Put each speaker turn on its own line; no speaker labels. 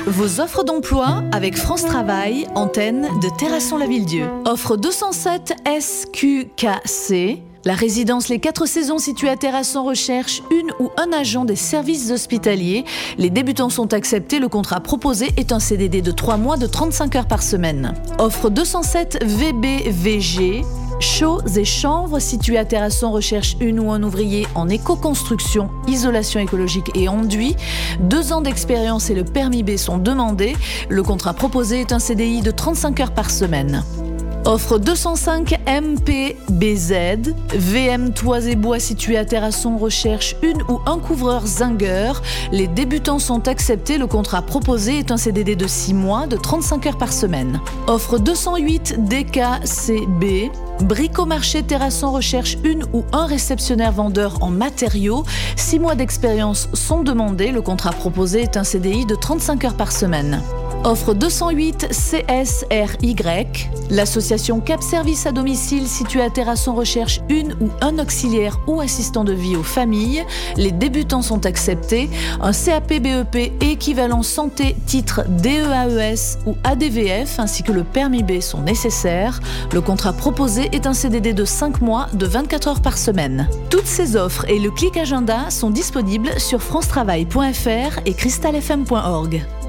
Vos offres d'emploi avec France Travail, antenne de Terrasson-la-Ville-Dieu. Offre 207 SQKC. La résidence Les 4 Saisons située à Terrasson recherche une ou un agent des services hospitaliers. Les débutants sont acceptés. Le contrat proposé est un CDD de 3 mois de 35 heures par semaine. Offre 207 VBVG. Chaux et Chanvres, situé à Terrasson, recherche une ou un ouvrier en éco-construction, isolation écologique et enduit. 2 ans d'expérience et le permis B sont demandés. Le contrat proposé est un CDI de 35 heures par semaine. Offre 205 MPBZ. VM Toits et Bois situé à Terrasson recherche une ou un couvreur zingueur. Les débutants sont acceptés. Le contrat proposé est un CDD de 6 mois de 35 heures par semaine. Offre 208 DKCB. Bricomarché Terrasson recherche une ou un réceptionnaire vendeur en matériaux. 6 mois d'expérience sont demandés. Le contrat proposé est un CDI de 35 heures par semaine. Offre 208 CSRY. L'association Cap Service à domicile située à Terrasson recherche une ou un auxiliaire ou assistant de vie aux familles. Les débutants sont acceptés. Un CAP BEP équivalent santé titre DEAES ou ADVF ainsi que le permis B sont nécessaires. Le contrat proposé est un CDD de 5 mois de 24 heures par semaine. Toutes ces offres et le clic agenda sont disponibles sur francetravail.fr et cristalfm.org.